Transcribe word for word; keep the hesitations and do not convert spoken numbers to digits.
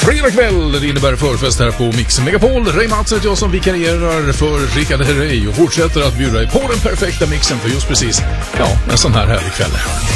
Fredag kväll, det innebär förfest här på Mix Megapol. Ray Mats heter jag som vikarierar för Rickard Herrey och fortsätter att bjuda dig på den perfekta mixen för just precis, ja, en sån här härlig kväll.